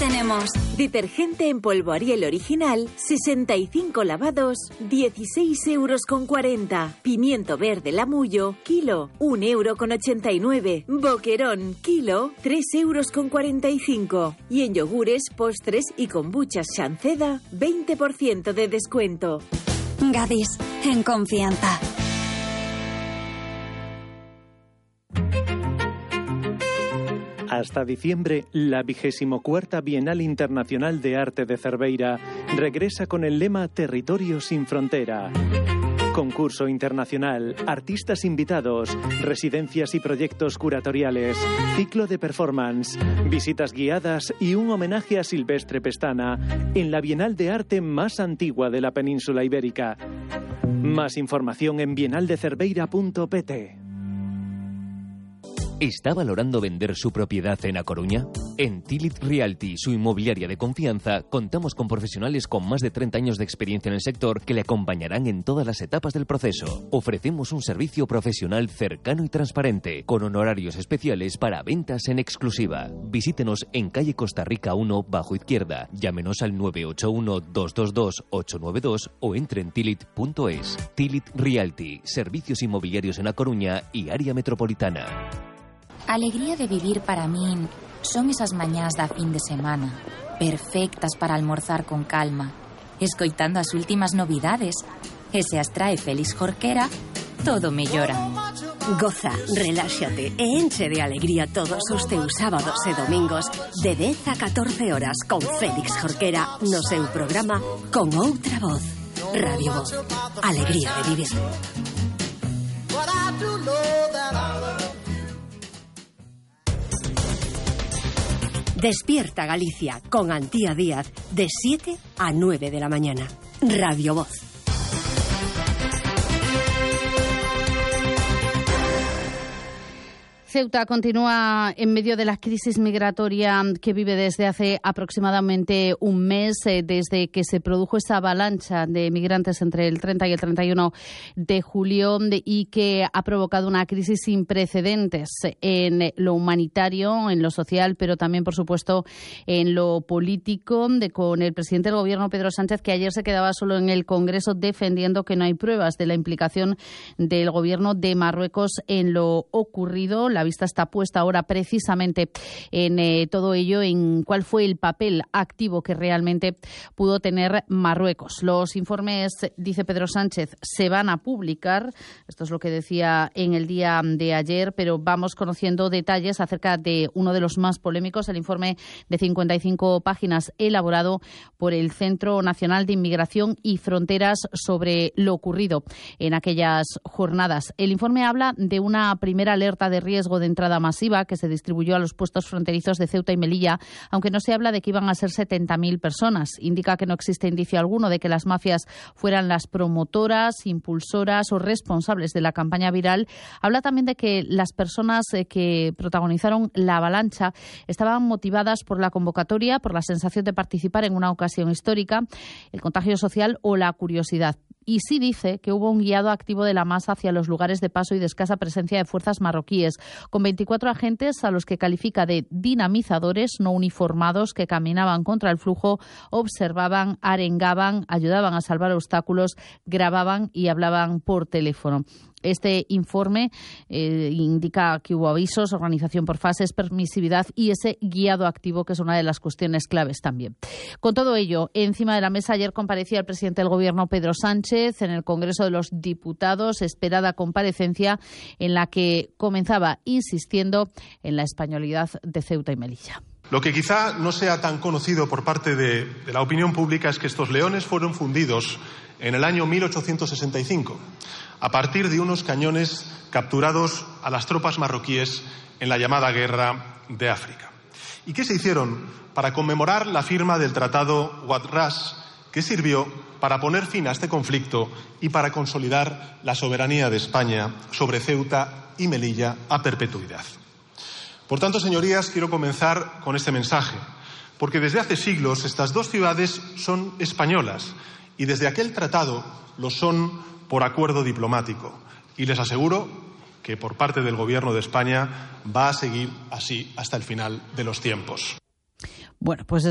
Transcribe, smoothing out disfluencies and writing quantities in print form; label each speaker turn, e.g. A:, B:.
A: tenemos.
B: Detergente en polvo Ariel original, 65 lavados, 16,40 €. Pimiento verde Lamullo, kilo, 1,89 €. Boquerón, kilo, 3,45 €. Y en yogures, postres y kombuchas Shanceda, 20% de descuento.
A: Gadis, en confianza.
C: Hasta diciembre, la 24ª Bienal Internacional de Arte de Cerveira regresa con el lema Territorio sin frontera. Concurso internacional, artistas invitados, residencias y proyectos curatoriales, ciclo de performance, visitas guiadas y un homenaje a Silvestre Pestana en la Bienal de Arte más antigua de la península ibérica. Más información en bienaldecerveira.pt.
D: ¿Está valorando vender su propiedad en A Coruña? En Tilit Realty, su inmobiliaria de confianza, contamos con profesionales con más de 30 años de experiencia en el sector que le acompañarán en todas las etapas del proceso. Ofrecemos un servicio profesional cercano y transparente, con honorarios especiales para ventas en exclusiva. Visítenos en calle Costa Rica 1, bajo izquierda. Llámenos al 981-222-892 o entre en tilit.es. Tilit Realty, servicios inmobiliarios en A Coruña y área metropolitana.
E: Alegría de vivir para min son esas mañás da fin de semana, perfectas para almorzar con calma, escoitando as últimas novidades. E se as trae Félix Jorquera, todo mellora.
F: Goza, reláxate e enche de alegría todos os teus sábados e domingos de 10 a 14 horas con Félix Jorquera no seu programa Con Outra Voz. Radio Voz. Alegría de vivir. Despierta Galicia con Antía Díaz de 7 a 9 de la mañana. Radio Voz.
G: Ceuta continúa en medio de la crisis migratoria que vive desde hace aproximadamente un mes, desde que se produjo esa avalancha de migrantes entre el 30 y el 31 de julio y que ha provocado una crisis sin precedentes en lo humanitario, en lo social, pero también, por supuesto, en lo político, con el presidente del Gobierno, Pedro Sánchez, que ayer se quedaba solo en el Congreso defendiendo que no hay pruebas de la implicación del Gobierno de Marruecos en lo ocurrido. La vista está puesta ahora precisamente en todo ello, en cuál fue el papel activo que realmente pudo tener Marruecos. Los informes, dice Pedro Sánchez, se van a publicar. Esto es lo que decía en el día de ayer, pero vamos conociendo detalles acerca de uno de los más polémicos, el informe de 55 páginas elaborado por el Centro Nacional de Inmigración y Fronteras sobre lo ocurrido en aquellas jornadas. El informe habla de una primera alerta de riesgo de entrada masiva que se distribuyó a los puestos fronterizos de Ceuta y Melilla, aunque no se habla de que iban a ser 70.000 personas. Indica que no existe indicio alguno de que las mafias fueran las promotoras, impulsoras o responsables de la campaña viral. Habla también de que las personas que protagonizaron la avalancha estaban motivadas por la convocatoria, por la sensación de participar en una ocasión histórica, el contagio social o la curiosidad. Y sí dice que hubo un guiado activo de la masa hacia los lugares de paso y de escasa presencia de fuerzas marroquíes, con 24 agentes a los que califica de dinamizadores no uniformados que caminaban contra el flujo, observaban, arengaban, ayudaban a salvar obstáculos, grababan y hablaban por teléfono. Este informe indica que hubo avisos, organización por fases, permisividad y ese guiado activo, que es una de las cuestiones claves también. Con todo ello, encima de la mesa ayer comparecía el presidente del Gobierno, Pedro Sánchez, en el Congreso de los Diputados, esperada comparecencia en la que comenzaba insistiendo en la españolidad de Ceuta y Melilla.
H: Lo que quizá no sea tan conocido por parte de la opinión pública es que estos leones fueron fundidos en el año 1865, a partir de unos cañones capturados a las tropas marroquíes en la llamada Guerra de África. ¿Y qué se hicieron para conmemorar la firma del Tratado Wad Ras, que sirvió para poner fin a este conflicto y para consolidar la soberanía de España sobre Ceuta y Melilla a perpetuidad? Por tanto, señorías, quiero comenzar con este mensaje, porque desde hace siglos estas dos ciudades son españolas y desde aquel tratado lo son por acuerdo diplomático. Y les aseguro que por parte del Gobierno de España va a seguir así hasta el final de los tiempos.
G: Bueno, pues